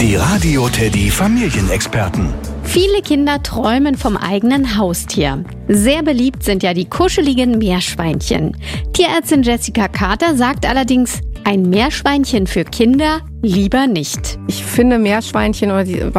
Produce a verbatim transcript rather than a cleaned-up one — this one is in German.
Die Radio Teddy Familienexperten. Viele Kinder träumen vom eigenen Haustier. Sehr beliebt sind ja die kuscheligen Meerschweinchen. Tierärztin Jessica Carter sagt allerdings, ein Meerschweinchen für Kinder lieber nicht. Ich finde Meerschweinchen oder die,